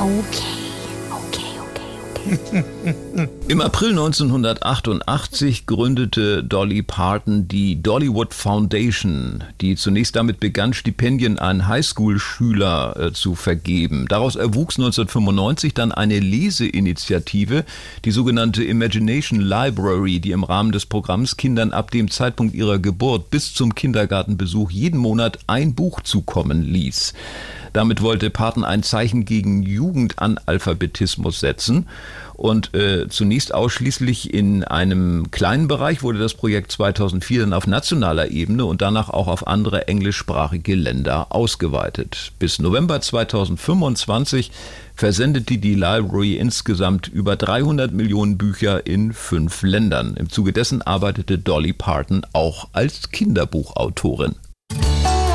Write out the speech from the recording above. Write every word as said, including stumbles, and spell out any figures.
Okay, okay, okay. Im April neunzehnhundertachtundachtzig gründete Dolly Parton die Dollywood Foundation, die zunächst damit begann, Stipendien an Highschool-Schüler äh, zu vergeben. Daraus erwuchs neunzehnhundertfünfundneunzig dann eine Leseinitiative, die sogenannte Imagination Library, die im Rahmen des Programms Kindern ab dem Zeitpunkt ihrer Geburt bis zum Kindergartenbesuch jeden Monat ein Buch zukommen ließ. Damit wollte Parton ein Zeichen gegen Jugendanalphabetismus setzen. Und äh, zunächst ausschließlich in einem kleinen Bereich wurde das Projekt zweitausendvier dann auf nationaler Ebene und danach auch auf andere englischsprachige Länder ausgeweitet. Bis November zweitausendfünfundzwanzig versendete die Library insgesamt über dreihundert Millionen Bücher in fünf Ländern. Im Zuge dessen arbeitete Dolly Parton auch als Kinderbuchautorin.